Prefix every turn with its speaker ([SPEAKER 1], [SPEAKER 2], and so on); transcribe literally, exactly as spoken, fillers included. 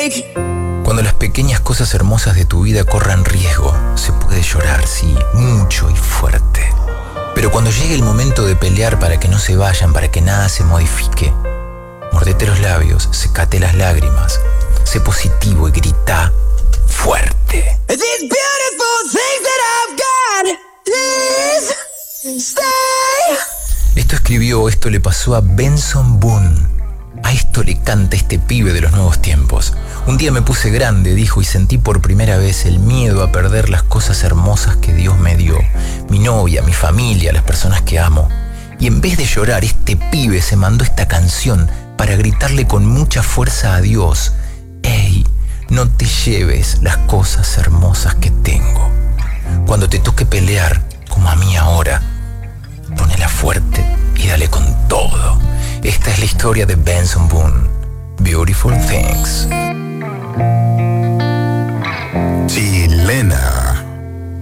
[SPEAKER 1] take.
[SPEAKER 2] Cuando las pequeñas cosas hermosas de tu vida corran riesgo, se puede llorar, sí, mucho y fuerte. Pero cuando llegue el momento de pelear para que no se vayan, para que nada se modifique, mordete los labios, secate las lágrimas, sé positivo y grita fuerte.
[SPEAKER 1] These beautiful things that I've got, please stay.
[SPEAKER 2] Esto escribió, esto le pasó a Benson Boone. A esto le canta este pibe de los nuevos tiempos. Un día me puse grande, dijo, y sentí por primera vez el miedo a perder las cosas hermosas que Dios me dio. Mi novia, mi familia, las personas que amo. Y en vez de llorar, este pibe se mandó esta canción para gritarle con mucha fuerza a Dios: «Ey, no te lleves las cosas hermosas que tengo. Cuando te toque pelear, como a mí ahora, ponela fuerte y dale con todo». Esta es la historia de Benson Boone. Beautiful Things.